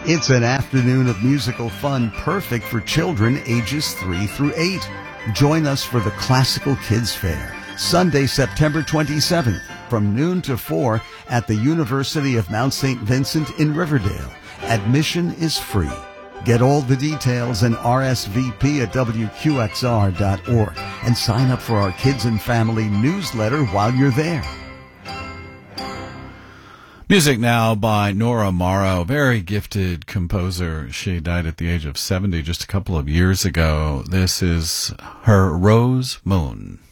It's an afternoon of musical fun perfect for children ages 3 through 8. Join us for the Classical Kids Fair, Sunday, September 27th, from noon to 4 at the University of Mount St. Vincent in Riverdale. Admission is free. Get all the details and RSVP at WQXR.org and sign up for our Kids and Family newsletter while you're there. Music now by Nora Morrow, very gifted composer. She died at the age of 70 just a couple of years ago. This is her Rose Moon.